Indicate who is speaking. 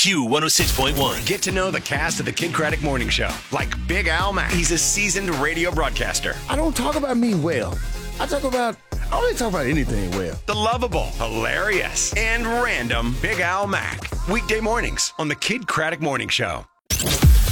Speaker 1: Q106.1.
Speaker 2: Get to know the cast of the Kid Craddock Morning Show, like Big Al Mack. He's a seasoned radio broadcaster.
Speaker 3: I don't talk about me well. I don't really talk about anything well.
Speaker 2: The lovable, hilarious, and random Big Al Mack. Weekday mornings on the Kid Craddock Morning Show.